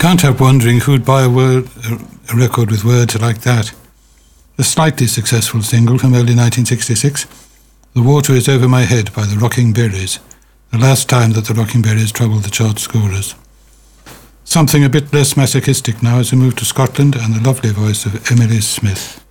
Can't help wondering who'd buy a record with words like that. The slightly successful single from early 1966, The Water Is Over My Head by the Rocking Berries, the last time that the Rocking Berries troubled the chart scorers. Something a bit less masochistic now as we move to Scotland and the lovely voice of Emily Smith.